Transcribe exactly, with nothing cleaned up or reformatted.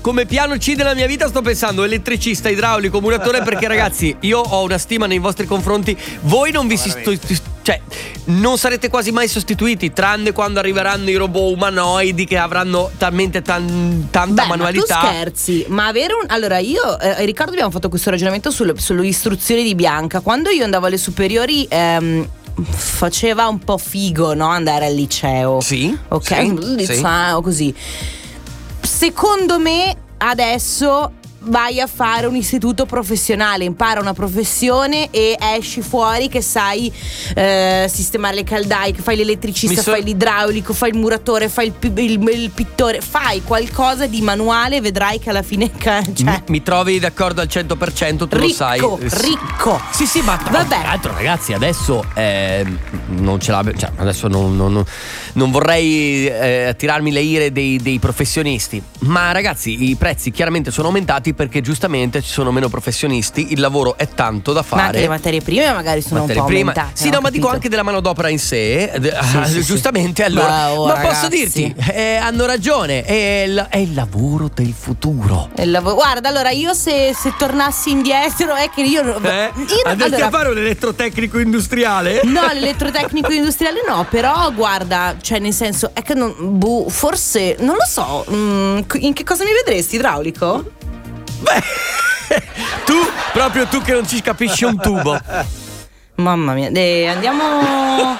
come piano C della mia vita sto pensando elettricista, idraulico, muratore, perché ragazzi io ho una stima nei vostri confronti. Voi non vi si sto, cioè non sarete quasi mai sostituiti, tranne quando arriveranno i robot umanoidi che avranno talmente tan, tanta Beh, manualità. Ma tu scherzi, ma avere un allora io eh, Riccardo abbiamo fatto questo ragionamento sul, sulle istruzioni di Bianca. Quando io andavo alle superiori ehm, faceva un po' figo, no? Andare al liceo. Sì. Ok, Sì, liceo, sì. così. Secondo me adesso vai a fare un istituto professionale, impara una professione e esci fuori che sai eh, sistemare le caldaie, che fai l'elettricista, so- fai l'idraulico, fai il muratore, fai il, pi- il, il pittore, fai qualcosa di manuale, vedrai che alla fine cioè, mi, mi trovi d'accordo al cento per cento, tu ricco, lo sai. ricco. Sì, sì, ma tra Vabbè. l'altro ragazzi adesso eh, non ce l'abbia, cioè, adesso non, non, non, non vorrei eh, attirarmi le ire dei, dei professionisti, ma ragazzi i prezzi chiaramente sono aumentati perché giustamente ci sono meno professionisti, il lavoro è tanto da fare. Ma anche le materie prime magari sono materie un po' prime. aumentate. Sì, no, ma dico anche della manodopera in sé. Sì, sì, giustamente sì. allora. Bravo, ma ragazzi. posso dirti, eh, hanno ragione, è il, è il lavoro del futuro. Il lavoro. Guarda, allora io se, se tornassi indietro è che io, Eh? io Andresti allora, a fare un elettrotecnico industriale? no, l'elettrotecnico industriale no, però guarda, cioè nel senso è che non, buh, forse non lo so, mm, in che cosa mi vedresti, idraulico? Beh, tu, proprio tu che non ci capisci un tubo. Mamma mia, eh, andiamo